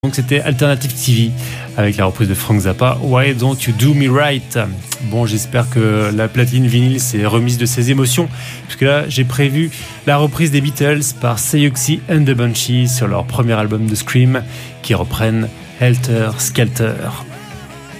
Donc c'était Alternative TV avec la reprise de Frank Zappa, Why Don't You Do Me Right. Bon, j'espère que la platine vinyle s'est remise de ses émotions, puisque là j'ai prévu la reprise des Beatles par Siouxsie and the Banshees sur leur premier album de Scream, qui reprennent Helter Skelter.